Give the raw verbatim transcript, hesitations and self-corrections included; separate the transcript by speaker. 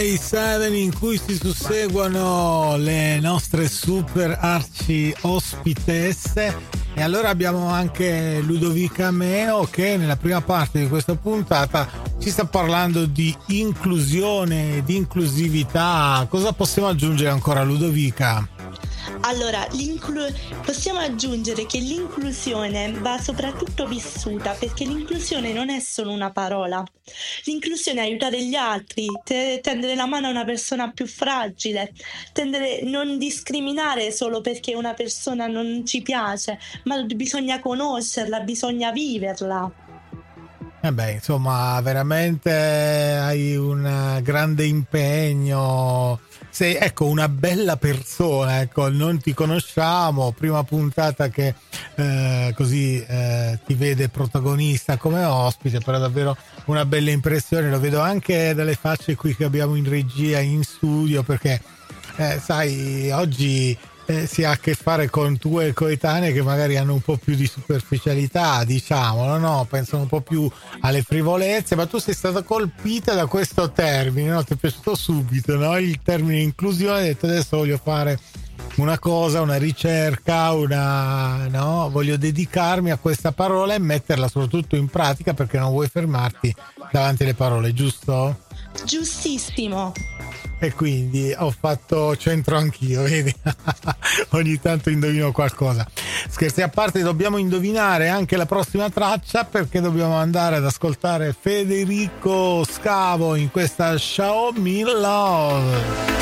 Speaker 1: sette in cui si susseguono le nostre super arci ospitesse, e allora abbiamo anche Ludovica Meo che nella prima parte di questa puntata ci sta parlando di inclusione, di inclusività. Cosa possiamo aggiungere ancora, Ludovica?
Speaker 2: Allora, possiamo aggiungere che l'inclusione va soprattutto vissuta, perché l'inclusione non è solo una parola. L'inclusione è aiutare gli altri, te- tendere la mano a una persona più fragile, tendere non discriminare solo perché una persona non ci piace, ma bisogna conoscerla, bisogna viverla.
Speaker 1: Eh beh, insomma, veramente hai un grande impegno. Sei, ecco, una bella persona, ecco, non ti conosciamo, prima puntata che eh, così eh, ti vede protagonista come ospite, però davvero una bella impressione, lo vedo anche dalle facce qui che abbiamo in regia, in studio, perché eh, sai, oggi eh, si ha a che fare con tue coetanee che magari hanno un po' più di superficialità, diciamolo, no? Pensano un po' più alle frivolezze, ma tu sei stata colpita da questo termine, no? Ti è piaciuto subito, no? Il termine inclusione, hai detto adesso voglio fare una cosa, una ricerca, una, no? Voglio dedicarmi a questa parola e metterla soprattutto in pratica, perché non vuoi fermarti davanti alle parole, giusto?
Speaker 2: Giustissimo.
Speaker 1: E quindi ho fatto centro anch'io, vedi? Ogni tanto indovino qualcosa. Scherzi a parte, dobbiamo indovinare anche la prossima traccia, perché dobbiamo andare ad ascoltare Federico Scavo in questa Show Me Love.